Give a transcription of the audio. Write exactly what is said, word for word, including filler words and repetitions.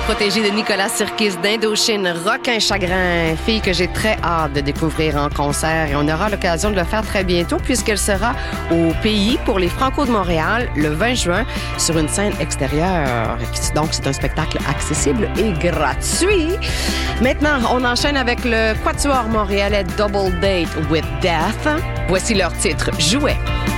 protégée de Nicolas Sirkis d'Indochine, Requin Chagrin, fille que j'ai très hâte de découvrir en concert. Et on aura l'occasion de le faire très bientôt puisqu'elle sera au Pays pour les Franco de Montréal le vingt juin sur une scène extérieure. Donc, c'est un spectacle accessible et gratuit. Maintenant, on enchaîne avec le quatuor montréalais Double Date with Death. Voici leur titre, Jouet.